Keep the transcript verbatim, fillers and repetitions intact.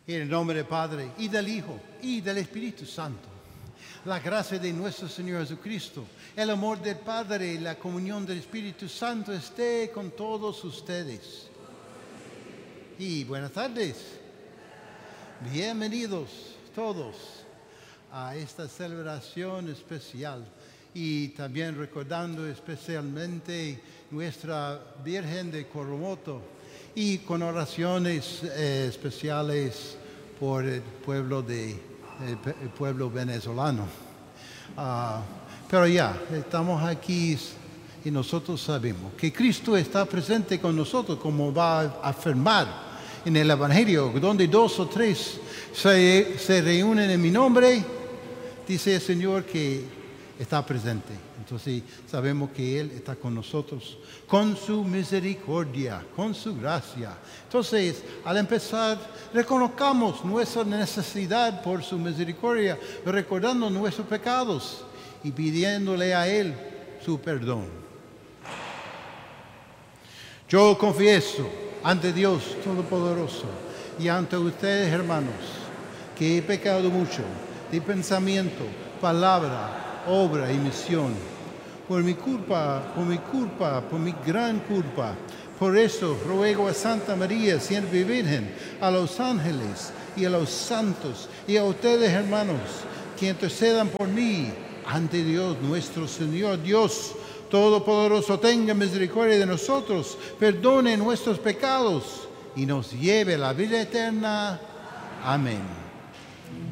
En el nombre del Padre, y del Hijo, y del Espíritu Santo. La gracia de nuestro Señor Jesucristo, el amor del Padre y la comunión del Espíritu Santo esté con todos ustedes. Y buenas tardes. Bienvenidos todos a esta celebración especial. Y también recordando especialmente nuestra Virgen de Coromoto y con oraciones eh, especiales por el pueblo, de, el, el pueblo venezolano. Uh, pero ya, estamos aquí y nosotros sabemos que Cristo está presente con nosotros, como va a afirmar en el Evangelio, donde dos o tres se, se reúnen en mi nombre, dice el Señor que está presente. Entonces sabemos que Él está con nosotros, con su misericordia, con su gracia. Entonces, al empezar, reconozcamos nuestra necesidad por su misericordia, recordando nuestros pecados y pidiéndole a Él su perdón. Yo confieso ante Dios Todopoderoso y ante ustedes, hermanos, que he pecado mucho de pensamiento, palabra, obra y misión, por mi culpa, por mi culpa, por mi gran culpa. Por eso ruego a Santa María, siempre Virgen, a los ángeles y a los santos y a ustedes, hermanos, que intercedan por mí ante Dios nuestro Señor. Dios Todopoderoso, tenga misericordia de nosotros, perdone nuestros pecados y nos lleve a la vida eterna. Amén.